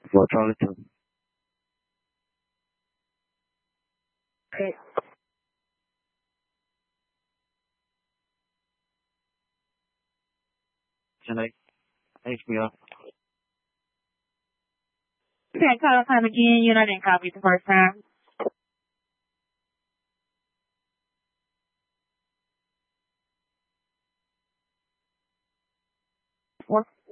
for Charlie too. Okay. Tonight, HBO. Okay, call time again. You know I didn't copy it the first time. What?